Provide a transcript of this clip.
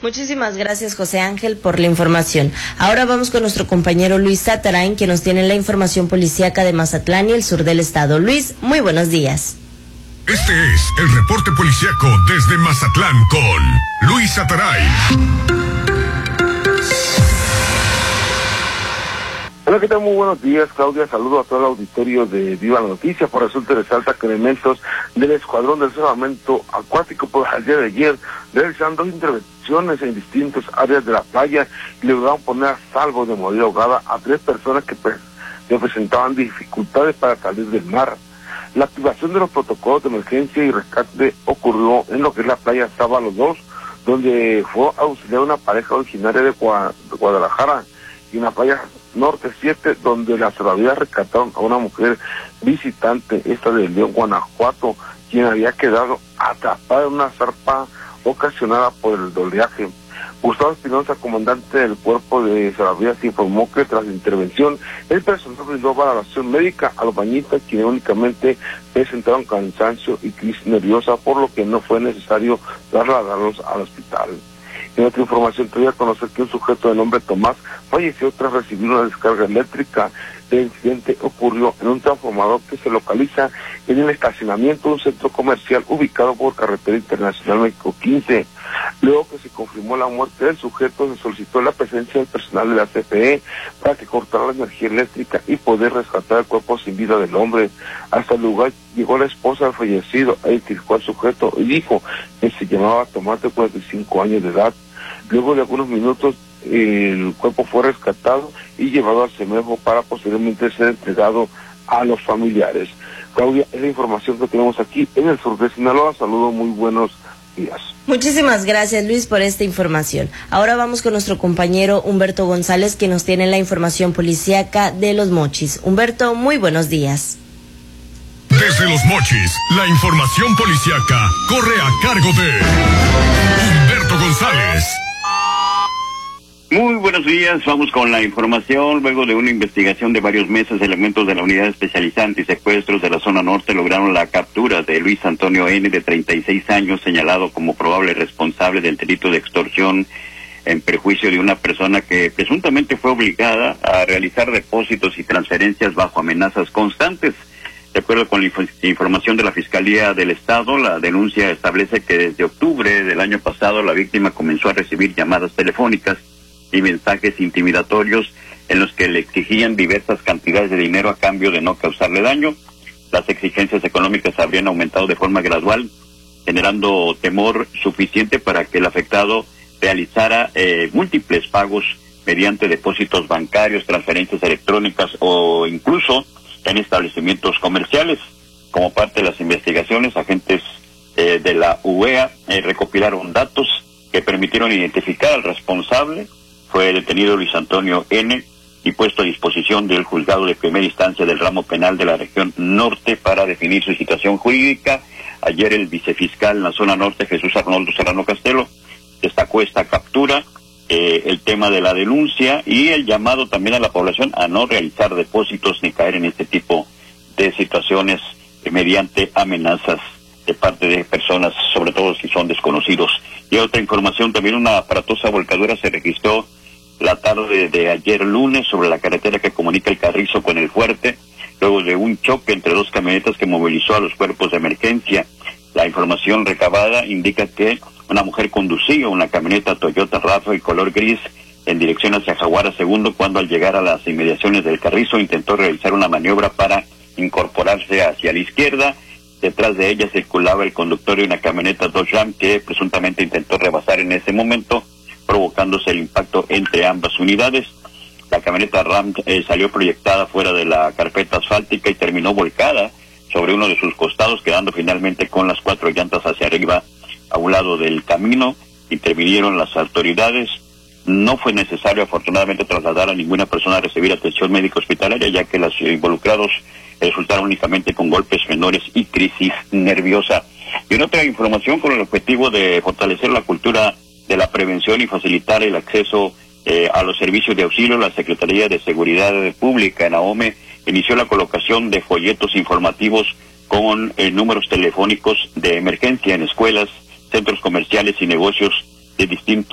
Muchísimas gracias, José Ángel, por la información. Ahora vamos con nuestro compañero Luis Satarain, que nos tiene la información policíaca de Mazatlán y el sur del estado. Luis, muy buenos días. Este es el reporte policíaco desde Mazatlán con Luis Satarain. Hola, ¿qué tal? Muy buenos días, Claudia. Saludo a todo el auditorio de Viva la Noticia. Por resulta resalta que elementos del Escuadrón del Salvamento Acuático, por el día de ayer, realizaron 2 intervenciones en distintas áreas de la playa y lograron poner a salvo de morir ahogada a 3 personas que presentaban dificultades para salir del mar. La activación de los protocolos de emergencia y rescate ocurrió en lo que es la playa Sábalo 2, donde fue auxiliar una pareja originaria de Guadalajara, y en la playa Norte 7, donde las salvavidas rescataron a una mujer visitante, esta de León, Guanajuato, quien había quedado atrapada en una zarpa ocasionada por el oleaje. Gustavo Espinosa, comandante del cuerpo de salvavidas, informó que tras la intervención, el personal brindó valoración médica a los bañistas, quienes únicamente presentaron cansancio y crisis nerviosa, por lo que no fue necesario trasladarlos al hospital. En otra información, te voy a conocer que un sujeto de nombre Tomás falleció tras recibir una descarga eléctrica. El incidente ocurrió en un transformador que se localiza en el estacionamiento de un centro comercial ubicado por Carretera Internacional México 15. Luego que se confirmó la muerte del sujeto, se solicitó la presencia del personal de la CFE para que cortara la energía eléctrica y poder rescatar el cuerpo sin vida del hombre. Hasta el lugar llegó la esposa del fallecido, identificó al sujeto y dijo que se llamaba Tomás, de 45 años de edad. Luego de algunos minutos, el cuerpo fue rescatado y llevado al CEMEFO para posteriormente ser entregado a los familiares. Claudia, es la información que tenemos aquí en el sur de Sinaloa. Saludos, muy buenos días. Muchísimas gracias, Luis, por esta información. Ahora vamos con nuestro compañero Humberto González, que nos tiene la información policíaca de Los Mochis. Humberto, muy buenos días. Desde Los Mochis, la información policíaca corre a cargo de Humberto González. Muy buenos días, vamos con la información. Luego de una investigación de varios meses, elementos de la Unidad Especializada Antisecuestros de la Zona Norte lograron la captura de Luis Antonio N., de 36 años, señalado como probable responsable del delito de extorsión en perjuicio de una persona que presuntamente fue obligada a realizar depósitos y transferencias bajo amenazas constantes. De acuerdo con la información de la Fiscalía del Estado, la denuncia establece que desde octubre del año pasado la víctima comenzó a recibir llamadas telefónicas y mensajes intimidatorios en los que le exigían diversas cantidades de dinero a cambio de no causarle daño. Las exigencias económicas habrían aumentado de forma gradual, generando temor suficiente para que el afectado realizara múltiples pagos mediante depósitos bancarios, transferencias electrónicas o incluso en establecimientos comerciales. Como parte de las investigaciones, agentes de la UEA recopilaron datos que permitieron identificar al responsable. Fue detenido Luis Antonio N. y puesto a disposición del juzgado de primera instancia del ramo penal de la región norte para definir su situación jurídica. Ayer el vicefiscal en la zona norte, Jesús Arnoldo Serrano Castelo, destacó esta captura, el tema de la denuncia y el llamado también a la población a no realizar depósitos ni caer en este tipo de situaciones mediante amenazas de parte de personas, sobre todo si son desconocidos. Y otra información, también una aparatosa volcadura se registró la tarde de ayer lunes sobre la carretera que comunica el Carrizo con el Fuerte, luego de un choque entre 2 camionetas que movilizó a los cuerpos de emergencia. La información recabada indica que una mujer conducía una camioneta Toyota RAV color gris en dirección hacia Jaguara II, cuando al llegar a las inmediaciones del Carrizo intentó realizar una maniobra para incorporarse hacia la izquierda. Detrás de ella circulaba el conductor de una camioneta Dodge Ram que presuntamente intentó rebasar en ese momento, provocándose el impacto entre ambas unidades. La camioneta Ram salió proyectada fuera de la carpeta asfáltica y terminó volcada sobre uno de sus costados, quedando finalmente con las 4 llantas hacia arriba a un lado del camino. Intervinieron las autoridades. No fue necesario, afortunadamente, trasladar a ninguna persona a recibir atención médica hospitalaria, ya que los involucrados resultaron únicamente con golpes menores y crisis nerviosa. Y en otra información, con el objetivo de fortalecer la cultura de la prevención y facilitar el acceso a los servicios de auxilio, la Secretaría de Seguridad Pública en AOME inició la colocación de folletos informativos con números telefónicos de emergencia en escuelas, centros comerciales y negocios de distintos